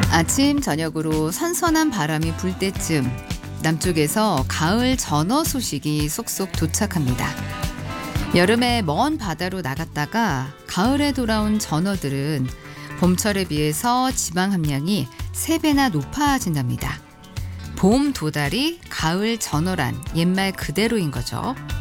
아침 저녁으로 선선한 바람이 불 때쯤 남쪽에서 가을 전어 소식이 쏙쏙 도착합니다. 여름에 먼 바다로 나갔다가 가을에 돌아온 전어들은 봄철에 비해서 지방 함량이 3배나 높아진답니다. 봄 도다리, 가을 전어란 옛말 그대로인 거죠.